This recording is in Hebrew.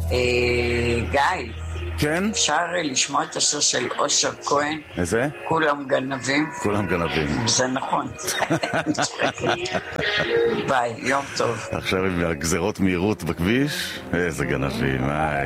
גיא, כן? אפשר לשמוע את השיר של אושר כהן? איזה? כולם גנבים? כולם גנבים. זה נכון. ביי, יום טוב. עכשיו עם הגזרות מהירות בכביש, איזה גנבים,